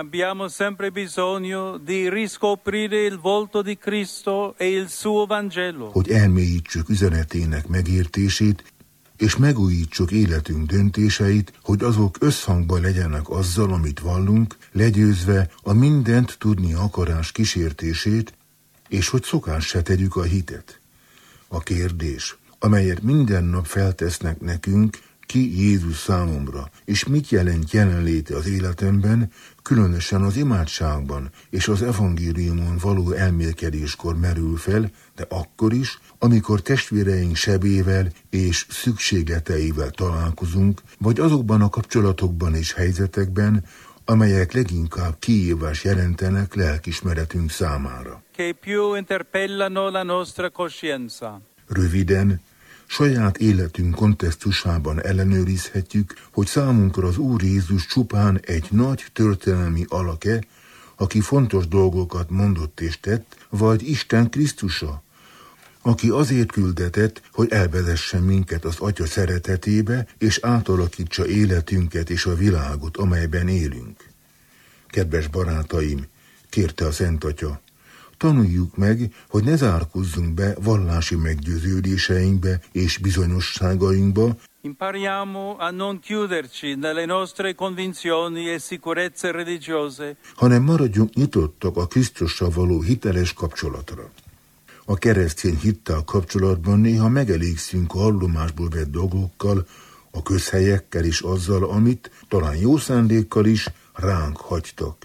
Abbiamo sempre bisogno di riscoprire il volto di Cristo e il suo Vangelo. Hogy elmélyítsük üzenetének megértését, és megújítsuk életünk döntéseit, hogy azok összhangban legyenek azzal, amit vallunk, legyőzve a mindent tudni akarás kísértését, és hogy szokássá tegyük a hitet. A kérdés, amelyet minden nap feltesznek nekünk, ki Jézus számomra, és mit jelent jelenléte az életemben, különösen az imádságban és az evangéliumon való elmélkedéskor merül fel, de akkor is, amikor testvéreink sebével és szükségleteivel találkozunk, vagy azokban a kapcsolatokban és helyzetekben, amelyek leginkább kihívást jelentenek lelkismeretünk számára. Che più interpellano la nostra coscienza. Röviden, saját életünk kontextusában ellenőrizhetjük, hogy számunkra az Úr Jézus csupán egy nagy történelmi alak-e, aki fontos dolgokat mondott és tett, vagy Isten Krisztusa, aki azért küldetett, hogy elvezessen minket az Atya szeretetébe, és átalakítsa életünket és a világot, amelyben élünk. Kedves barátaim, kérte a Szent Atya, tanuljuk meg, hogy ne zárkózzunk be vallási meggyőződéseinkbe és bizonyosságainkba, Impariamo a non chiuderci nelle nostre convinzioni e sicurezze religiose, hanem maradjunk nyitottak a Krisztussal való hiteles kapcsolatra. A keresztény hittel kapcsolatban néha megelégszünk a hallomásból vett dolgokkal, a közhelyekkel és azzal, amit talán jó szándékkal is ránk hagytak.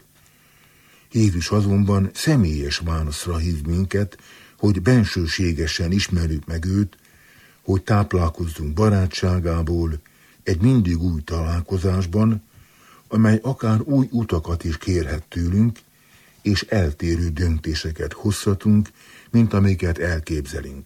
Jézus azonban személyes válaszra hív minket, hogy bensőségesen ismerjük meg őt, hogy táplálkozzunk barátságából egy mindig új találkozásban, amely akár új utakat is kérhet tőlünk, és eltérő döntéseket hozhatunk, mint amiket elképzelünk.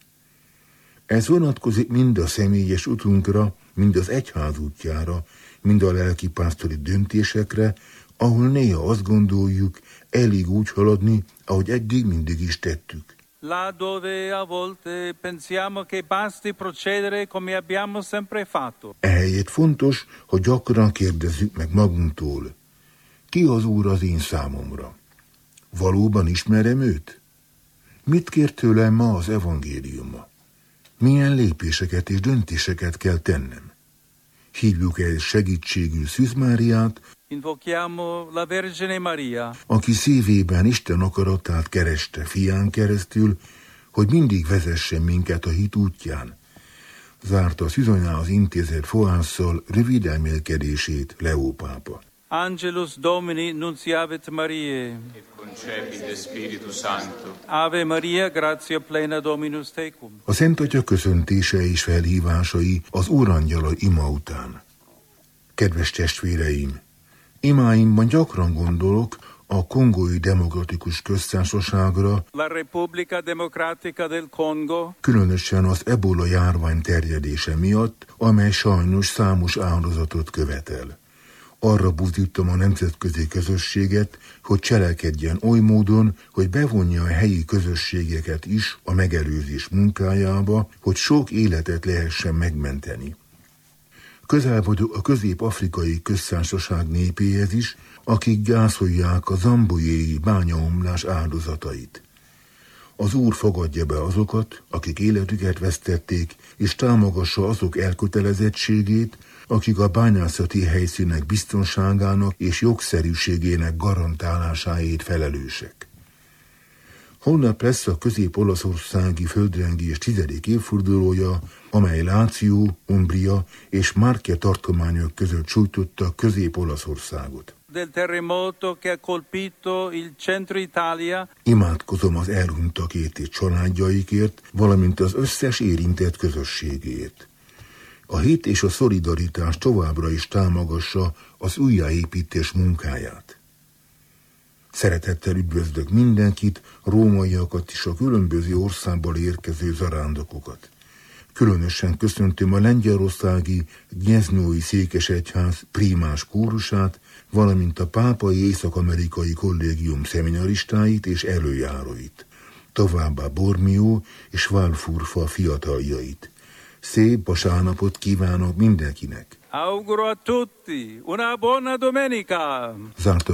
Ez vonatkozik mind a személyes utunkra, mind az egyház útjára, mind a lelkipásztori döntésekre, ahol néha azt gondoljuk, elég úgy haladni, ahogy eddig mindig is tettük. là dove a volte pensiamo che basti procedere come abbiamo sempre fatto. Ehelyett fontos, hogy gyakran kérdezzük meg magunktól, ki az Úr az én számomra? Valóban ismerem őt? Mit kér tőlem ma az evangéliuma? Milyen lépéseket és döntéseket kell tennem? Hívjuk el segítségül Szűz Máriát, Invochiamo la Vergine Maria, aki szívében Isten akaratát kereste fián keresztül, hogy mindig vezessen minket a hit útján. Zárta a Szűzanyához intézett fohásszal rövid elmélkedését Leó pápa. Angelus Domini nunciavit Mariae, et concepit Spiritus Sancto. Ave Maria, gratia plena Dominus tecum. A Szent Atya köszöntése és felhívásai az Úrangyala ima után. Kedves testvéreim, imáimban gyakran gondolok a Kongói Demokratikus Köztársaságra, La Repubblica Democratica del Congo, különösen az ebola járvány terjedése miatt, amely sajnos számos áldozatot követel. Arra buzdítom a nemzetközi közösséget, hogy cselekedjen oly módon, hogy bevonja a helyi közösségeket is a megelőzés munkájába, hogy sok életet lehessen megmenteni. Közel vagyok a Közép-Afrikai Köztársaság népéhez is, akik gyászolják a zambojéi bányaomlás áldozatait. Az Úr fogadja be azokat, akik életüket vesztették, és támogassa azok elkötelezettségét, akik a bányászati helyszínek biztonságának és jogszerűségének garantálásáért felelősek. Holnap lesz a közép-olaszországi földrengés 10. évfordulója, amely Láció, Umbria és Marche tartományok között sújtotta Közép-Olaszországot. del terremoto che ha colpito il centro Italia, Imádkozom az elhunytakért és családjaikért, valamint az összes érintett közösségért. A hit és a szolidaritás továbbra is támogassa az újjáépítés munkáját. Szeretettel üdvözlök mindenkit, rómaiakat és a különböző országból érkező zarándokokat. Különösen köszöntöm a lengyelországi Gnieznyói székesegyház primás kórusát, valamint a pápai észak-amerikai kollégium szeminaristáit és előjáróit, továbbá Bormió és Valfurfa fiataljait. Szép vasárnapot kívánok mindenkinek! auguro a tutti una buona domenica! Zárta